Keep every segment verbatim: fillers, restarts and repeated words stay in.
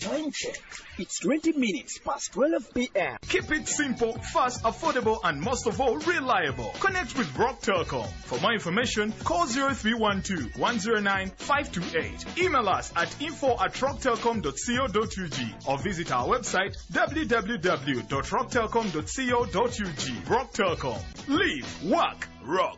Time check. It's twenty minutes past twelve p m Keep it simple, fast, affordable, and most of all, reliable. Connect with Rock Telecom. For more information, call zero three one two, one zero nine, five two eight. Email us at info at rock telecom dot co dot u g or visit our website w w w dot rock telecom dot co dot u g. Rock Telecom. Live, work, rock.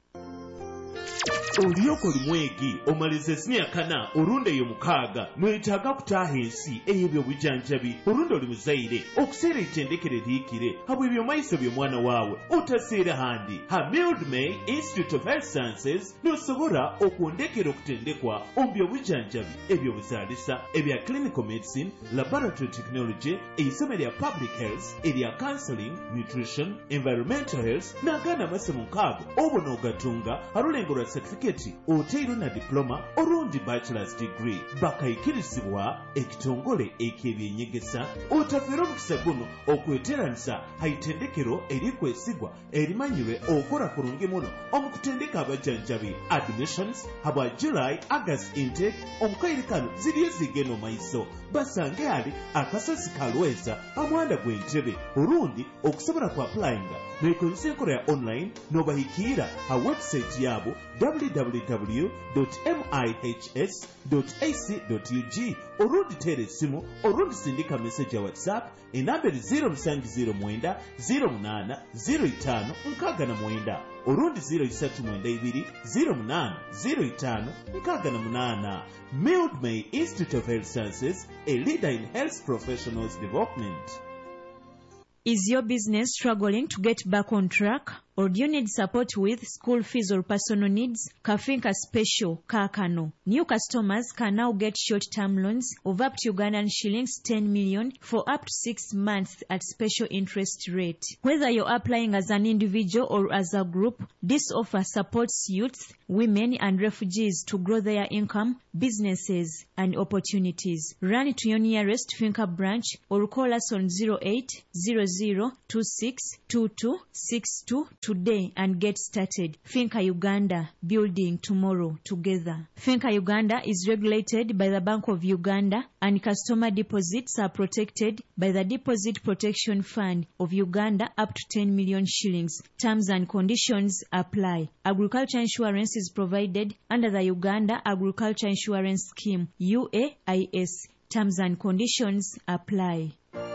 Oliyoko lumwegi omalize senior kana orunde yo mukaaga mwetaaga kutaaha ensi ey'ebyobujanjabi orunde oli muzaire okuseera ettendekero liikire habwe ebyo maiso by'omwana waawe otaseera handi ha Mildmay Institute of Health Sciences n'osobola okwondekera okutendekwa omu byobujanjabi ebyobuzaalisa ebya clinical medicine, laboratory technology, eisomo lya public health, erya counseling, nutrition, environmental health n'agaana amasa mukaaga obo n'ogatunga alulengo lwa certificate oteiro na diploma orundi bachelor's degree bakayikirizibwa ekitongole ek'ebyenyegesa otafera omukisa guno okweteranisa haitendekero erikwesigwa erimanyirwe okora kurungi muno omukutendeka abajanjabi admissions habwa July August intake omukairikano ziri ezigeno maiso basange ali akasozi kalweza amwanda gw'entebe orundi okusobola ku applyinga nekozesa enkola ya online n'obahikira ha website yabo w w w dot mihs dot a c dot u g orundi tere simu orundi sindika message ya WhatsApp enamberi zero musanju zero mwenda zero munana zero itaano nkaaga na mwenda orundi zero isatu mwenda ibiri zero munana zero itaano nkaaga na munana. Mildmay Institute of Health Sciences, a leader in health professionals development. Is your business struggling to get back on track? Or do you need support with school fees or personal needs? Kafinka Special Kakano. New customers can now get short-term loans of up to Ugandan shillings ten million for up to six months at special interest rate. Whether you're applying as an individual or as a group, this offer supports youth, women and refugees to grow their income, businesses and opportunities. Run to your nearest Finca branch or call us on zero eight zero zero two six two two six two today and get started. Finca Uganda, building tomorrow together. Finca Uganda is regulated by the Bank of Uganda and customer deposits are protected by the Deposit Protection Fund of Uganda up to ten million shillings. Terms and conditions apply. Agriculture insurance is provided under the Uganda Agriculture Insurance Scheme, U A I S. Terms and conditions apply.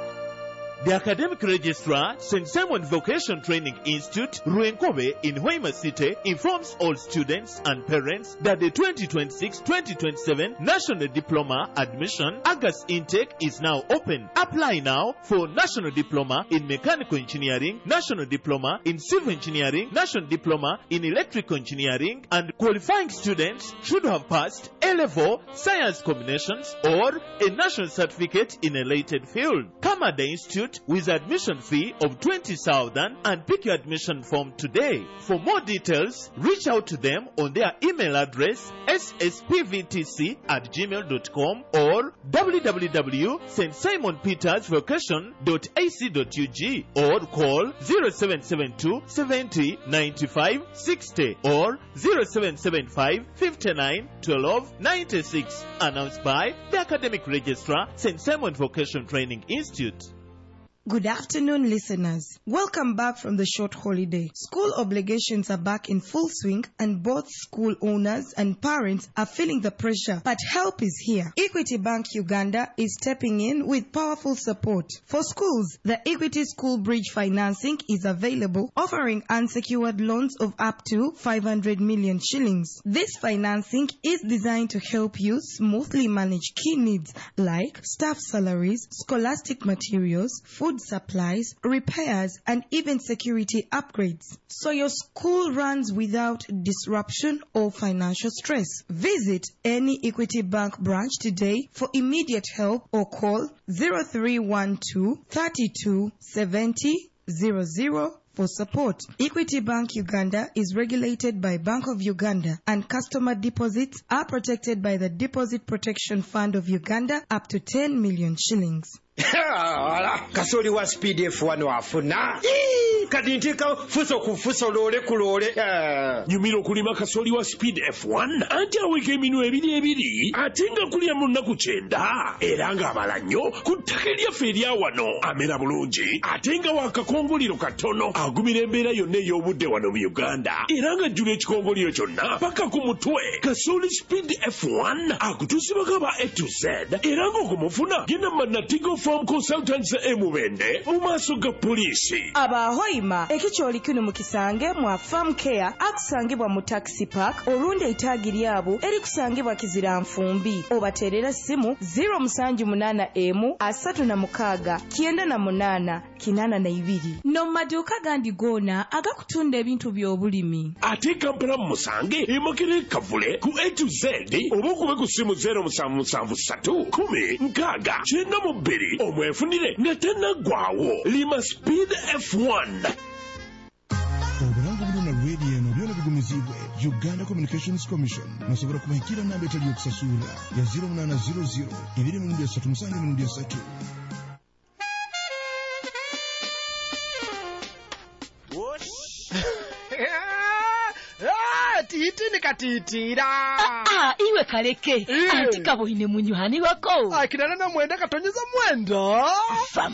The academic registrar, Saint Simon Vocation Training Institute, Ruenkobe in Hoima City, informs all students and parents that the twenty twenty-six twenty twenty-seven National Diploma Admission August intake is now open. Apply now for National Diploma in Mechanical Engineering, National Diploma in Civil Engineering, National Diploma in Electrical Engineering, and qualifying students should have passed A-Level Science Combinations or a National Certificate in a related field. Come at the Institute with admission fee of twenty thousand and pick your admission form today. For more details, reach out to them on their email address s s p v t c at gmail dot com or w w w dot st simon peters vocation dot a c dot u g or call zero seven seven two seven zero nine five six zero or zero seven seven five five nine one two nine six. Announced by the Academic Registrar, Saint Simon Vocation Training Institute. Good afternoon, listeners. Welcome back from the short holiday. School obligations are back in full swing and both school owners and parents are feeling the pressure, but help is here. Equity Bank Uganda is stepping in with powerful support. For schools, the Equity School Bridge financing is available, offering unsecured loans of up to five hundred million shillings. This financing is designed to help you smoothly manage key needs like staff salaries, scholastic materials, food supplies, repairs, and even security upgrades, so your school runs without disruption or financial stress. Visit any Equity Bank branch today for immediate help or call zero three one two, three two seven zero zero zero for support. Equity Bank Uganda is regulated by Bank of Uganda and customer deposits are protected by the Deposit Protection Fund of Uganda up to ten million shillings. Ala, kasoli wa Speed F one wafuna. Kadi ntika fuso kufuso lole kulole. Nyumiro kulima kasoli wa Speed F one anti aweke eminwe ebiri ebiri atenga kulya mu nnaku kyenda era ng'abala nnyo ku ttaka eryaffe erya wano amera bulungi atenga wakakongoliro katono agumira embeera yonna ey'obudde wano mu Uganda era ng'ajjula ekikongoliro kyonna paka ku mutwe. Kasoli Speed F one akutuusibwako aba A to Z era ng'okumufuna genda mu Natigo Farm Consultants e Mubende mu maaso ga poliisi. Abahoima ekikyoli kino mu Kisange mwa Farm Care akusangibwa mu Taxi Park olundi eitaagi lyabo erikusangibwa Kizira Nfumbi obateerera simu zero musanju munana emu asatu na mukaaga kyenda na munana kinana na ibiri no maduuka gandi goona agakutunda ebintu by'obulimi. Ate Kampala mu Musange emakere Kavule ku A to Z oba okube ku simu zero musanvu musanvu ssatu kumi nkaaga kyenda mu bbiri omwefunire nga tannaggwaawo. Lima Speed F one. Obulango bulina radio eno byona bigumizibwe Uganda Communications Commission musobola kumahikira namba etali okusasula ya zero munana zero zero ibiri mu ndia satu musange mu ndia satu. Titi nikatitira. Ah, ah, iwe kaleke. Antika boine munywani wako. Akirana na mwenda katonyeza mwendo. Fam